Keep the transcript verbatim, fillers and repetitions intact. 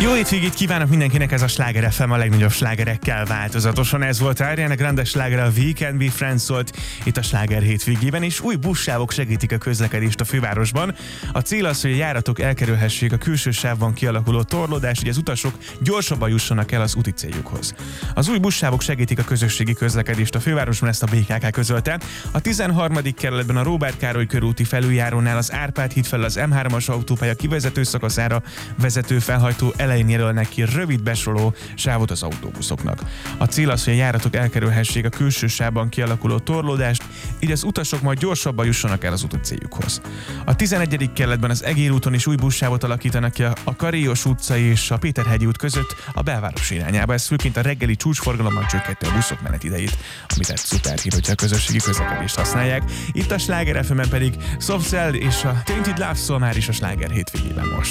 Jó hétvégét kívánok mindenkinek, ez a Sláger ef em a legnagyobb slágerekkel változatosan. Ez volt Ariana Grande slágere, a We Can Be Friends szólt itt a Sláger hétvégében, és új buszsávok segítik a közlekedést a fővárosban. A cél az, hogy a járatok elkerülhessék a külső sávban kialakuló torlódást, hogy az utasok gyorsabban jussanak el az úti céljukhoz. Az új buszsávok segítik a közösségi közlekedést a fővárosban, ezt a bé ká ká közölte. A tizenharmadik kerületben a Róbert Károly körúti felüljárónál az Árpád híd felől az em hármas autópálya kivezető szakaszára vezető felhajtó elején jelölnek ki rövid besoroló sávot az autóbuszoknak. A cél az, hogy a járatok elkerülhessék a külső sávban kialakuló torlódást, így az utasok majd gyorsabban jussanak el az úti céljukhoz. A tizenegyedik kerületben az Egér úton is új buszsávot alakítanak ki a Karéjos utca és a Péterhegyi út között a belváros irányába. Ez főként a reggeli csúcsforgalommal csökkenti a buszok menetidejét, amit egy szuper hír, hogyha a közösségi közlekedést használják. Itt a Sláger ef emen pedig Soft Cell és a Tainted Love szól már is a Sláger hétvégében most.